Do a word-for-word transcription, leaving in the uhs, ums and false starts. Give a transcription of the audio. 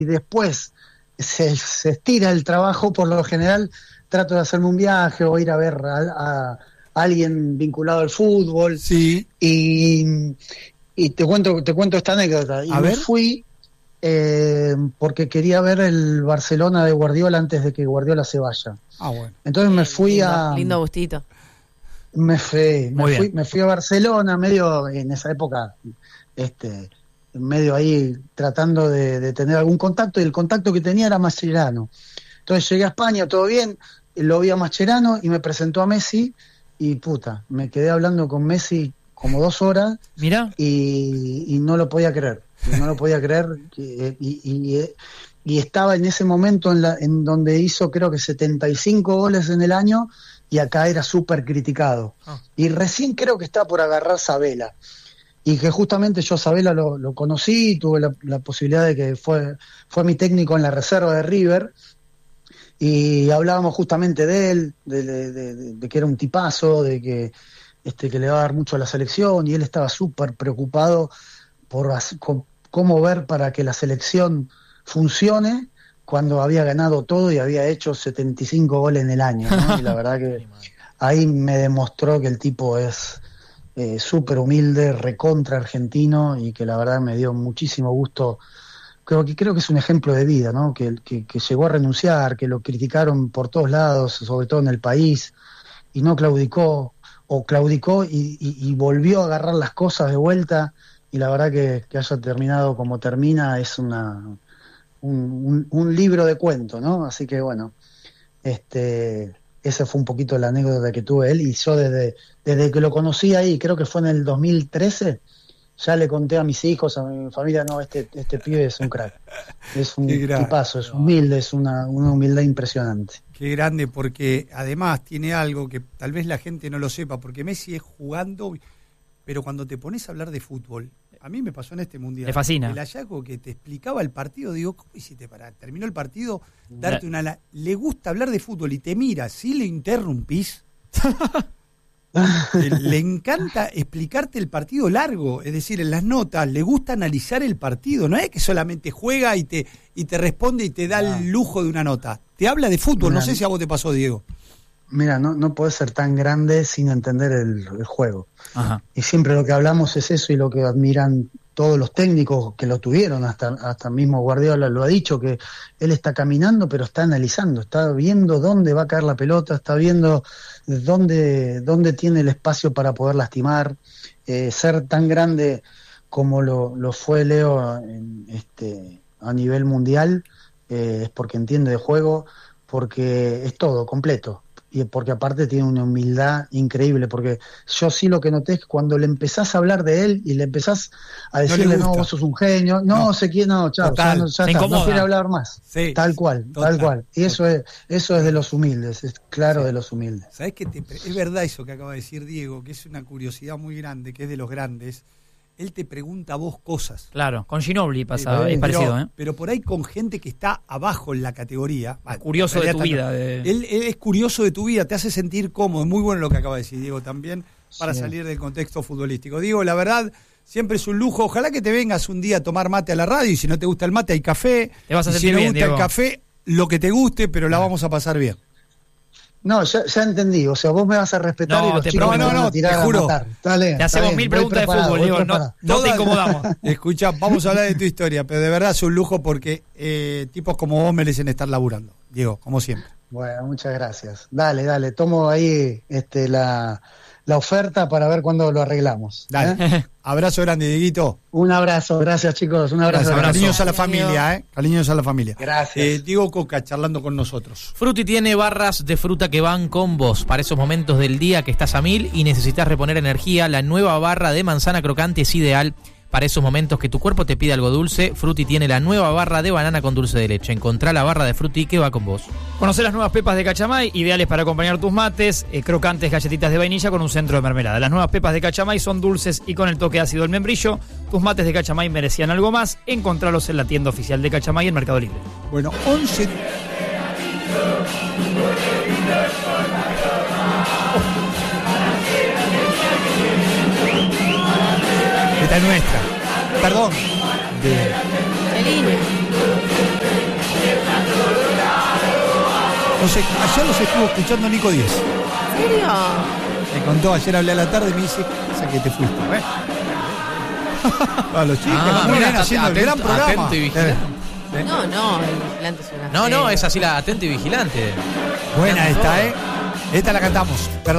y después se, se estira el trabajo, por lo general trato de hacerme un viaje o ir a ver a, a, a alguien vinculado al fútbol. Sí. Y, y te cuento te cuento esta anécdota. Y a me ver. fui eh, porque quería ver el Barcelona de Guardiola antes de que Guardiola se vaya. Ah, bueno. Entonces me fui lindo, a... Lindo gustito. Me fui, me Muy fui, bien. me fui a Barcelona, medio en esa época, este, medio ahí tratando de, de tener algún contacto, y el contacto que tenía era Mascherano. Entonces llegué a España, todo bien, lo vi a Mascherano y me presentó a Messi, y puta, me quedé hablando con Messi como dos horas. Mirá. y, y no lo podía creer, y no lo podía creer, y, y, y, y estaba en ese momento en, la, en donde hizo creo que setenta y cinco goles en el año, y acá era súper criticado. Ah. Y recién creo que está por agarrar Sabela. Y que justamente yo a Sabela lo, lo conocí, tuve la, la posibilidad de que fue, fue mi técnico en la reserva de River, y hablábamos justamente de él, de, de, de, de, de que era un tipazo, de que, este, que le va a dar mucho a la selección, y él estaba súper preocupado por as, con, cómo ver para que la selección funcione, cuando había ganado todo y había hecho setenta y cinco goles en el año, ¿no? Y la verdad que ahí me demostró que el tipo es eh, súper humilde, recontra argentino, y que la verdad me dio muchísimo gusto. Creo que creo que es un ejemplo de vida, ¿no? Que, que, que llegó a renunciar, que lo criticaron por todos lados, sobre todo en el país, y no claudicó, o claudicó y, y, y volvió a agarrar las cosas de vuelta, y la verdad que, que haya terminado como termina es una... Un, un, un libro de cuento, ¿no? Así que bueno, este, esa fue un poquito la anécdota que tuve él, y yo desde, desde que lo conocí ahí, creo que fue en el dos mil trece, ya le conté a mis hijos, a mi familia, no, este, este pibe es un crack, es un tipazo, es humilde, es una, una humildad impresionante. Qué grande, porque además tiene algo que tal vez la gente no lo sepa, porque Messi es jugando, pero cuando te pones a hablar de fútbol, a mí me pasó en este mundial. Me fascina. El hallazgo que te explicaba el partido, digo, ¿cómo hiciste para terminó el partido? Darte una... La, le gusta hablar de fútbol y te mira, si le interrumpís, le, le encanta explicarte el partido largo, es decir, en las notas, le gusta analizar el partido, no es que solamente juega y te, y te responde y te da no. el lujo de una nota. Te habla de fútbol, no sé si a vos te pasó, Diego. Mira, no, no podés ser tan grande sin entender el, el juego. Ajá. Y siempre lo que hablamos es eso, y lo que admiran todos los técnicos que lo tuvieron, hasta, hasta mismo Guardiola lo ha dicho, que él está caminando pero está analizando, está viendo dónde va a caer la pelota, está viendo dónde, dónde tiene el espacio para poder lastimar. Eh, ser tan grande como lo, lo fue Leo en, este, a nivel mundial, eh, es porque entiende de juego, porque es todo, completo. Y porque aparte tiene una humildad increíble, porque yo sí lo que noté es que cuando le empezás a hablar de él y le empezás a decirle, no, no vos sos un genio, no, no. sé quién, no, chao, Total, ya, no, ya está, no quiere hablar más, sí, tal cual, total, tal cual, y eso es, eso es de los humildes, es claro, sí. de los humildes. ¿Sabés que te, es verdad eso que acaba de decir Diego, que es una curiosidad muy grande, que es de los grandes? Él te pregunta a vos cosas. Claro, con Ginóbili pasa, pero, es parecido, ¿eh? Pero por ahí con gente que está abajo en la categoría. Curioso de tu vida. De... Él, él es curioso de tu vida, te hace sentir cómodo. Es muy bueno lo que acaba de decir Diego también, para sí. salir del contexto futbolístico. Diego, la verdad, siempre es un lujo. Ojalá que te vengas un día a tomar mate a la radio, y si no te gusta el mate hay café. Te vas a y sentir si no bien, gusta Diego. el café, lo que te guste, pero la vamos a pasar bien. No, ya, ya entendí, o sea, vos me vas a respetar, no, y los te chicos no, me no, van no, a tirar te juro. a matar. Dale, te hacemos mil preguntas de fútbol, Diego, no, no te incomodamos. Escucha, vamos a hablar de tu historia, pero de verdad es un lujo, porque eh, tipos como vos merecen estar laburando, Diego, como siempre. Bueno, muchas gracias. Dale, dale, tomo ahí este, la, la oferta para ver cuándo lo arreglamos. Dale, ¿eh? Abrazo grande, Dieguito. Un abrazo, gracias chicos, un abrazo. Gracias, cariños a la familia, ¿eh? Cariños a la familia. Gracias. Eh, Diego Coca charlando con nosotros. Fruti tiene barras de fruta que van con vos para esos momentos del día que estás a mil y necesitas reponer energía. La nueva barra de manzana crocante es ideal para esos momentos que tu cuerpo te pide algo dulce. Fruti tiene la nueva barra de banana con dulce de leche. Encontrá la barra de Fruti que va con vos. Conocé las nuevas pepas de Cachamay, ideales para acompañar tus mates, eh, crocantes galletitas de vainilla con un centro de mermelada. Las nuevas pepas de Cachamay son dulces y con el toque ácido del membrillo. Tus mates de Cachamay merecían algo más. Encontralos en la tienda oficial de Cachamay en Mercado Libre. Bueno, once... Esta es nuestra. Perdón. De... Qué lindo. Los, ayer los estuvo escuchando Nico Díez. ¿En serio? Me contó, ayer hablé a la tarde y me dice, ¿qué que te fuiste? ¿Eh? A los chicos, Ah, muy mira, bien, haciendo el atento- gran programa. atento y vigilante. Eh, No, no, el vigilante suena No, no, feo. es así la atento y vigilante. Buena Cantando esta, todo. ¿eh? Esta la cantamos. Perdón.